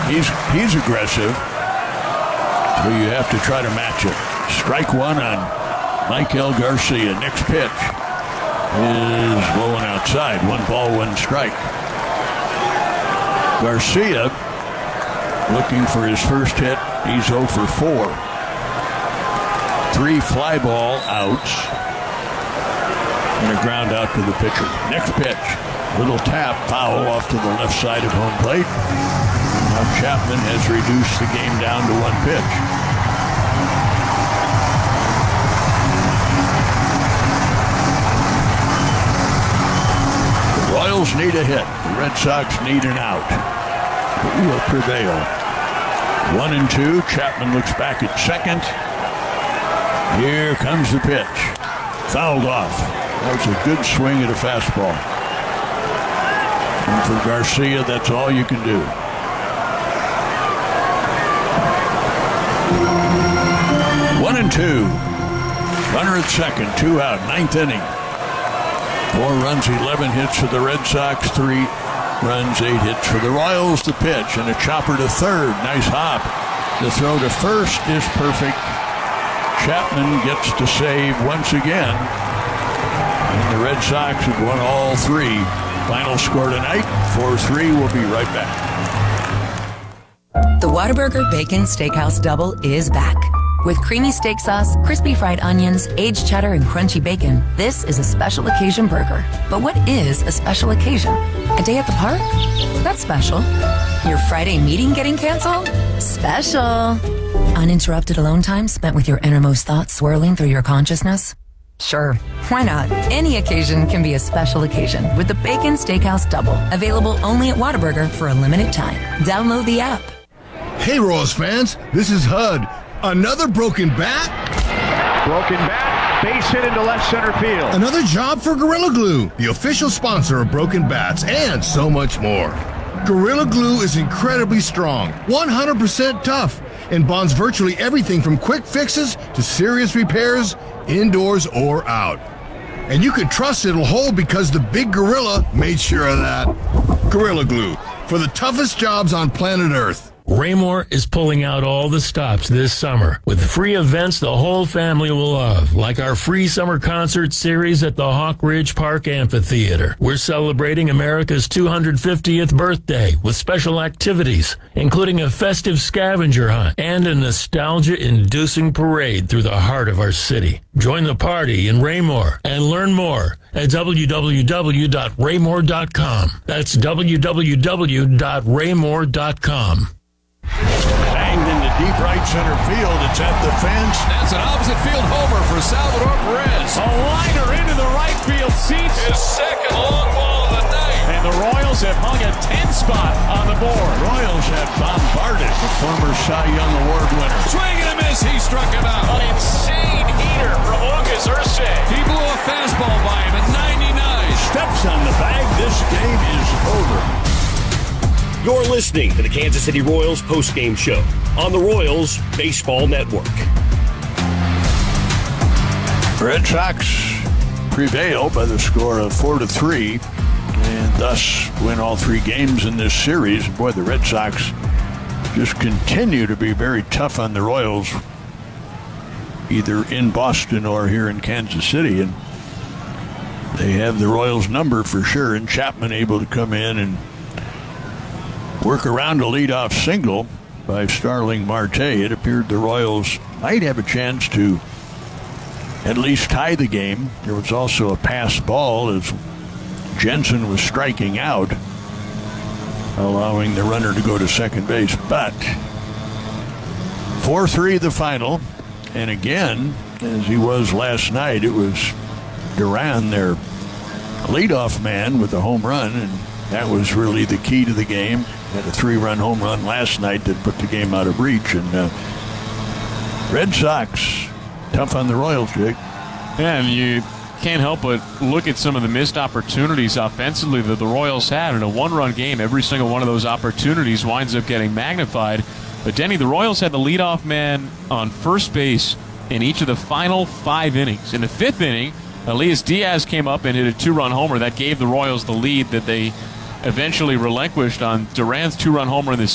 He's aggressive, so you have to try to match it. Strike one on Michael Garcia. Next pitch is low and outside. 1 ball, 1 strike. Garcia looking for his first hit. He's 0 for 4. 3 fly ball outs and a ground out to the pitcher. Next pitch, little tap, foul off to the left side of home plate. Now Chapman has reduced the game down to 1 pitch. The Royals need a hit. The Red Sox need an out. Who will prevail? 1-2. Chapman looks back at second. Here comes the pitch. Fouled off. That was a good swing at a fastball. And for Garcia, that's all you can do. 1-2. Runner at second, 2 out, 9th inning. 4 runs, 11 hits for the Red Sox, 3 runs, 8 hits for the Royals. The pitch and a chopper to third. Nice hop. The throw to first is perfect. Chapman gets to save once again. And the Red Sox have won all 3. Final score tonight, 4-3. We'll be right back. The Whataburger Bacon Steakhouse Double is back. With creamy steak sauce, crispy fried onions, aged cheddar, and crunchy bacon, this is a special occasion burger. But what is a special occasion? A day at the park? That's special. Your Friday meeting getting canceled? Special. Uninterrupted alone time spent with your innermost thoughts swirling through your consciousness? Sure, why not? Any occasion can be a special occasion with the Bacon Steakhouse Double. Available only at Whataburger for a limited time. Download the app. Hey, Royals fans, this is HUD. Another broken bat? Broken bat, base hit into left center field. Another job for Gorilla Glue, the official sponsor of Broken Bats, and so much more. Gorilla Glue is incredibly strong, 100% tough, and bonds virtually everything from quick fixes to serious repairs, indoors or out. And you can trust it'll hold because the big gorilla made sure of that. Gorilla Glue, for the toughest jobs on planet Earth. Raymore is pulling out all the stops this summer with free events the whole family will love, like our free summer concert series at the Hawk Ridge Park Amphitheater. We're celebrating America's 250th birthday with special activities, including a festive scavenger hunt and a nostalgia-inducing parade through the heart of our city. Join the party in Raymore and learn more at www.raymore.com. That's www.raymore.com. Banged into deep right center field. It's at the fence. That's an opposite field homer for Salvador Perez. A liner into the right field seats. His second long ball of the night. And the Royals have hung a 10 spot on the board. Royals have bombarded the former Cy Young Award winner. Swing and a miss. He struck him out. An insane heater from Lucas Ursay. He blew a fastball by him at 99. Steps on the bag. This game is over. You're listening to the Kansas City Royals postgame show on the Royals Baseball Network. Red Sox prevail by the score of 4-3 and thus win all 3 games in this series. Boy, the Red Sox just continue to be very tough on the Royals, either in Boston or here in Kansas City. And they have the Royals number for sure, and Chapman able to come in and work around a leadoff single by Starling Marte. It appeared the Royals might have a chance to at least tie the game. There was also a pass ball as Jensen was striking out, allowing the runner to go to second base. But 4-3 the final. And again, as he was last night, it was Duran, their leadoff man, with a home run, and that was really the key to the game. Had a 3-run home run last night that put the game out of reach. And Red Sox, tough on the Royals, Jake. Yeah, and you can't help but look at some of the missed opportunities offensively that the Royals had. In a 1-run game, every single one of those opportunities winds up getting magnified. But, Denny, the Royals had the leadoff man on first base in each of the final 5 innings. In the 5th inning, Elias Diaz came up and hit a 2-run homer. That gave the Royals the lead that they eventually relinquished on Duran's 2-run homer in the